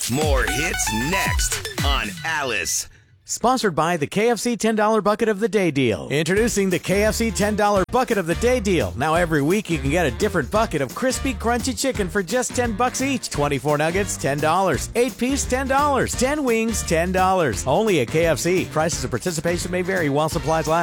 More hits next on Alice. Sponsored by the KFC $10 Bucket of the Day Deal. Introducing the KFC $10 Bucket of the Day Deal. Now every week you can get a different bucket of crispy, crunchy chicken for just $10 each. 24 nuggets, $10. 8-piece, $10. 10 wings, $10. Only at KFC. Prices of participation may vary while supplies last.